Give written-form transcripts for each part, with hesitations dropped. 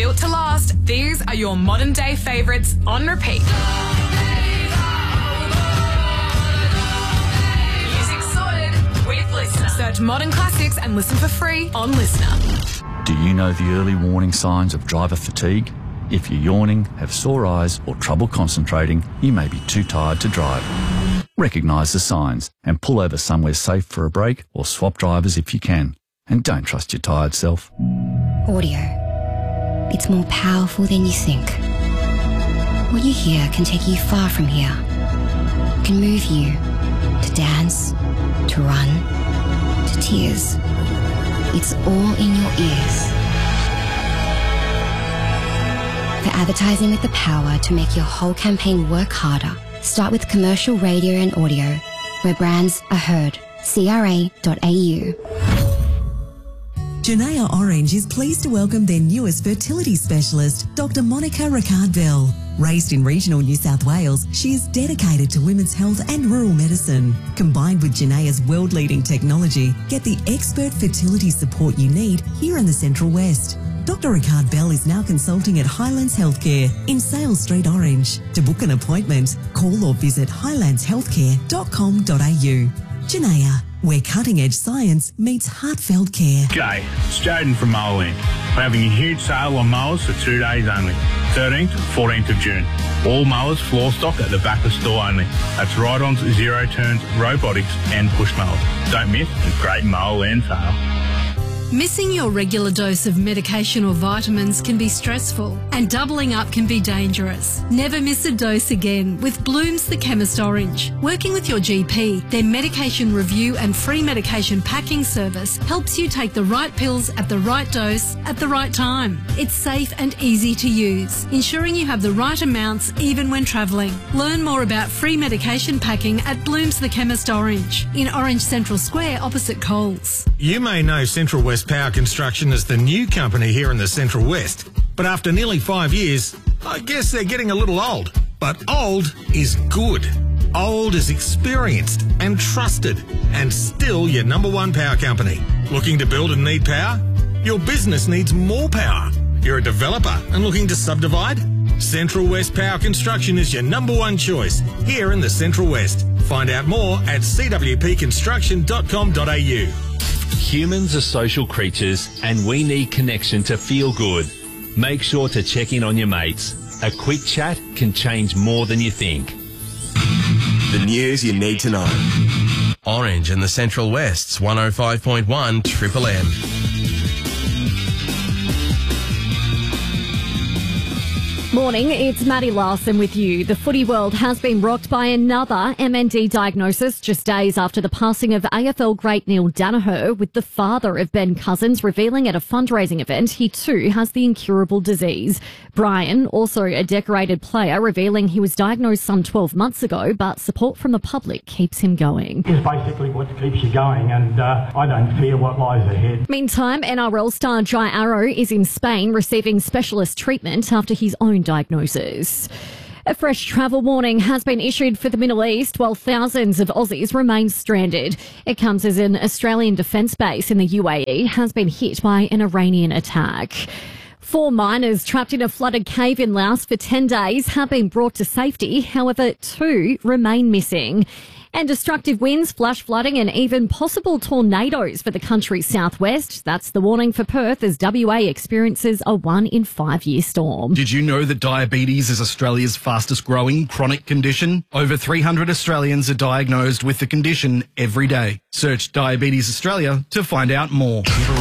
Built to last, these are your modern day favourites on repeat. Music sorted with Listener. Search Modern Classics and listen for free on Listener. Do you know the early warning signs of driver fatigue? If you're yawning, have sore eyes or trouble concentrating, you may be too tired to drive. Recognise the signs and pull over somewhere safe for a break or swap drivers if you can. And don't trust your tired self. Audio. It's more powerful than you think. What you hear can take you far from here. Can move you to dance, to run, to tears. It's all in your ears. For advertising with the power to make your whole campaign work harder, start with commercial radio and audio, where brands are heard. CRA.au. Genea Orange is pleased to welcome their newest fertility specialist, Dr. Monica Ricard-Bell. Raised in regional New South Wales, she is dedicated to women's health and rural medicine. Combined with Genea's world-leading technology, get the expert fertility support you need here in the Central West. Dr. Ricard-Bell is now consulting at Highlands Healthcare in Sales Street, Orange. To book an appointment, call or visit highlandshealthcare.com.au. Genea, where cutting-edge science meets heartfelt care. G'day, it's Jaden from Mowerland. We're having a huge sale on mowers for 2 days only, 13th to 14th of June. All mowers, floor stock at the back of store only. That's ride-ons, zero turns, robotics and push mowers. Don't miss a great Mowerland sale. Missing your regular dose of medication or vitamins can be stressful, and doubling up can be dangerous. Never miss a dose again with Blooms the Chemist Orange. Working with your GP, their medication review and free medication packing service helps you take the right pills at the right dose at the right time. It's safe and easy to use, ensuring you have the right amounts even when travelling. Learn more about free medication packing at Blooms the Chemist Orange in Orange Central Square opposite Coles. You may know Central West Power Construction as the new company here in the Central West, but after nearly 5 years, I guess they're getting a little old. But old is good. Old is experienced and trusted, and still your number one power company. Looking to build and need power? Your business needs more power. You're a developer and looking to subdivide? Central West Power Construction is your number one choice here in the Central West. Find out more at cwpconstruction.com.au. Humans are social creatures and we need connection to feel good. Make sure to check in on your mates. A quick chat can change more than you think. The news you need to know. Orange and the Central West's 105.1 Triple M. Morning, it's Maddie Larson with you. The footy world has been rocked by another MND diagnosis just days after the passing of AFL great Neil Daniher, with the father of Ben Cousins revealing at a fundraising event he too has the incurable disease. Brian, also a decorated player, revealing he was diagnosed some 12 months ago, but support from the public keeps him going. It's basically what keeps you going, and I don't fear what lies ahead. Meantime, NRL star Jai Arrow is in Spain receiving specialist treatment after his own diagnosis. A fresh travel warning has been issued for the Middle East while thousands of Aussies remain stranded. It comes as an Australian defence base in the UAE has been hit by an Iranian attack. 4 miners trapped in a flooded cave in Laos for 10 days have been brought to safety. However, 2 remain missing. And destructive winds, flash flooding and even possible tornadoes for the country's southwest. That's the warning for Perth as WA experiences a 1 in 5 year storm. Did you know that diabetes is Australia's fastest growing chronic condition? Over 300 Australians are diagnosed with the condition every day. Search Diabetes Australia to find out more.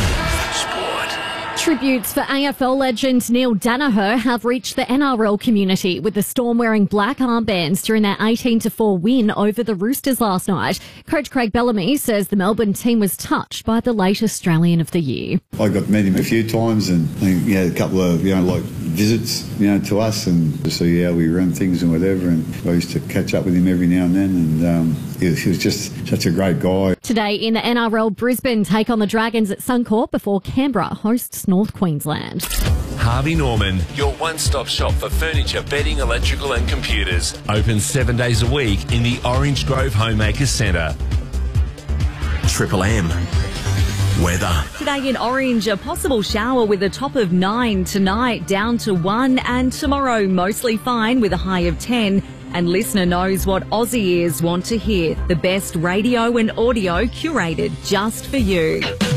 Tributes for AFL legend Neil Daniher have reached the NRL community, with the Storm wearing black armbands during their 18-4 win over the Roosters last night. Coach Craig Bellamy says the Melbourne team was touched by the late Australian of the Year. I got to meet him a few times and he had a couple of, visits, to us and to see how we run things and whatever. And I used to catch up with him every now and then, and he was just such a great guy. Today in the NRL, Brisbane take on the Dragons at Suncorp before Canberra hosts North Queensland. Harvey Norman, your one-stop shop for furniture, bedding, electrical and computers. Open 7 days a week in the Orange Grove Homemakers Centre. Triple M. Weather. Today in Orange, a possible shower with a top of 9 tonight, down to 1, and tomorrow mostly fine with a high of 10. And Listener knows what Aussie ears want to hear. The best radio and audio curated just for you.